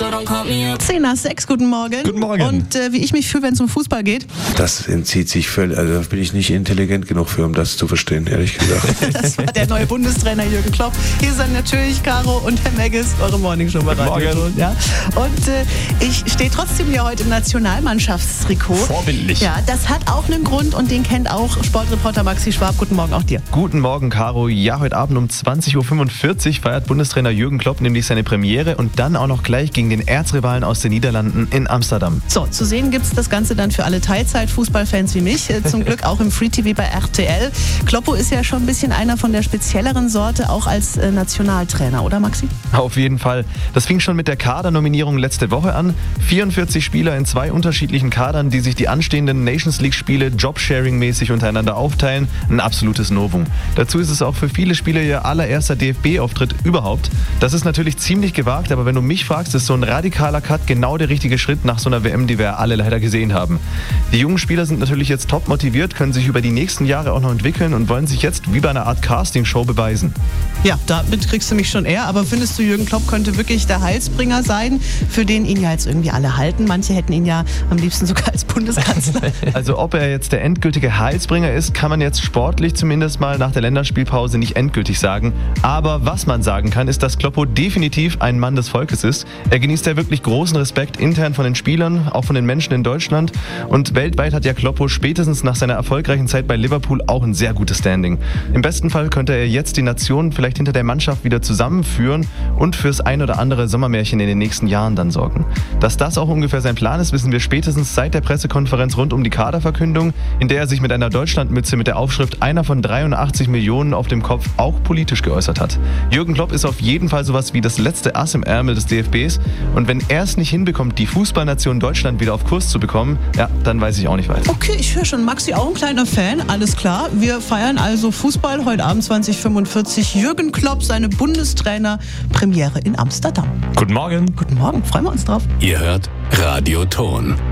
10:06, guten Morgen. Guten Morgen. Und wie ich mich fühle, wenn es um Fußball geht? Das entzieht sich völlig, also da bin ich nicht intelligent genug für, um das zu verstehen, ehrlich gesagt. Das war der neue Bundestrainer Jürgen Klopp. Hier sind natürlich Caro und Herr Megges, eure Morningshow bei Radio Ton. Ja? Und ich stehe trotzdem hier heute im Nationalmannschaftstrikot. Vorbildlich. Ja, das hat auch einen Grund und den kennt auch Sportreporter Maxi Schwab. Guten Morgen auch dir. Guten Morgen, Caro. Ja, heute Abend um 20:45 Uhr feiert Bundestrainer Jürgen Klopp nämlich seine Premiere und dann auch noch gleich gegen den Erzrivalen aus den Niederlanden in Amsterdam. So, zu sehen gibt es das Ganze dann für alle Teilzeit-Fußballfans wie mich. Zum Glück auch im Free TV bei RTL. Kloppo ist ja schon ein bisschen einer von der spezielleren Sorte, auch als Nationaltrainer, oder Maxi? Auf jeden Fall. Das fing schon mit der Kadernominierung letzte Woche an. 44 Spieler in 2 unterschiedlichen Kadern, die sich die anstehenden Nations League-Spiele Jobsharing-mäßig untereinander aufteilen. Ein absolutes Novum. Dazu ist es auch für viele Spieler ihr allererster DFB-Auftritt überhaupt. Das ist natürlich ziemlich gewagt, aber wenn du mich fragst, ist so ein radikaler Cut genau der richtige Schritt nach so einer WM, die wir alle leider gesehen haben. Die jungen Spieler sind natürlich jetzt top motiviert, können sich über die nächsten Jahre auch noch entwickeln und wollen sich jetzt wie bei einer Art Castingshow beweisen. Ja, damit kriegst du mich schon eher, aber findest du, Jürgen Klopp könnte wirklich der Heilsbringer sein, für den ihn ja jetzt irgendwie alle halten? Manche hätten ihn ja am liebsten sogar als Bundeskanzler. Also ob er jetzt der endgültige Heilsbringer ist, kann man jetzt sportlich zumindest mal nach der Länderspielpause nicht endgültig sagen. Aber was man sagen kann, ist, dass Kloppo definitiv ein Mann des Volkes ist. Er genießt ja wirklich großen Respekt intern von den Spielern, auch von den Menschen in Deutschland. Und weltweit hat ja Kloppo spätestens nach seiner erfolgreichen Zeit bei Liverpool auch ein sehr gutes Standing. Im besten Fall könnte er jetzt die Nation vielleicht hinter der Mannschaft wieder zusammenführen und fürs ein oder andere Sommermärchen in den nächsten Jahren dann sorgen. Dass das auch ungefähr sein Plan ist, wissen wir spätestens seit der Pressekonferenz rund um die Kaderverkündung, in der er sich mit einer Deutschlandmütze mit der Aufschrift einer von 83 Millionen auf dem Kopf auch politisch geäußert hat. Jürgen Klopp ist auf jeden Fall sowas wie das letzte Ass im Ärmel des DFBs und wenn er es nicht hinbekommt, die Fußballnation Deutschland wieder auf Kurs zu bekommen, ja, dann weiß ich auch nicht weiter. Okay, ich höre schon, Maxi auch ein kleiner Fan, alles klar. Wir feiern also Fußball heute Abend 20:45. Jürgen Klopp, seine Bundestrainer-Premiere in Amsterdam. Guten Morgen. Guten Morgen, freuen wir uns drauf. Ihr hört Radio Ton.